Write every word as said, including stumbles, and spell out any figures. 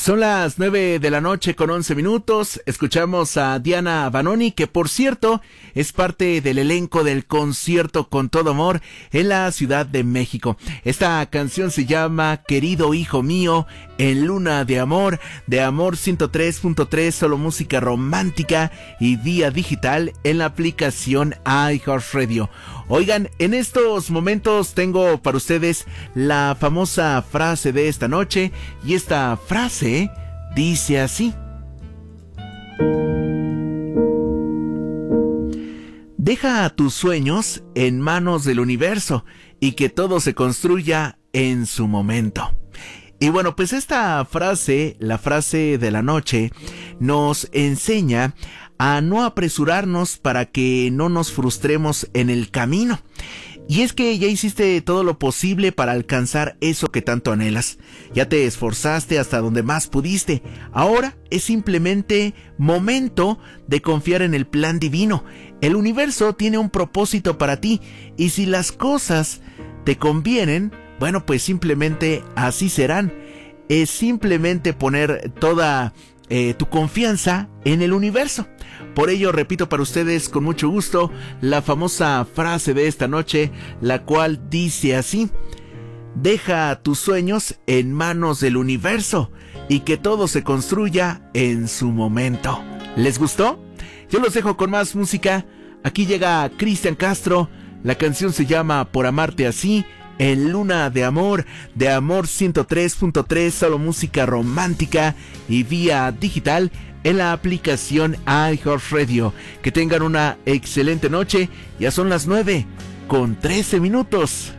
Son las nueve de la noche con once minutos. Escuchamos a Diana Vanoni, que por cierto es parte del elenco del concierto Con Todo Amor en la Ciudad de México. Esta canción se llama Querido Hijo Mío, en Luna de Amor, de Amor ciento tres punto tres, solo música romántica y vía digital en la aplicación iHeartRadio. Oigan, en estos momentos tengo para ustedes la famosa frase de esta noche, y esta frase dice así: deja tus sueños en manos del universo y que todo se construya en su momento. Y bueno, pues esta frase, la frase de la noche, nos enseña a no apresurarnos para que no nos frustremos en el camino. Y es que ya hiciste todo lo posible para alcanzar eso que tanto anhelas. Ya te esforzaste hasta donde más pudiste. Ahora es simplemente momento de confiar en el plan divino. El universo tiene un propósito para ti, y si las cosas te convienen, bueno, pues simplemente así serán. Es simplemente poner toda eh, tu confianza en el universo. Por ello repito para ustedes con mucho gusto la famosa frase de esta noche, la cual dice así: deja tus sueños en manos del universo y que todo se construya en su momento. ¿Les gustó? Yo los dejo con más música. Aquí llega Cristian Castro. La canción se llama Por Amarte Así, en Luna de Amor, de Amor ciento tres punto tres, solo música romántica y vía digital en la aplicación iHeartRadio. Que tengan una excelente noche. Ya son las nueve con trece minutos.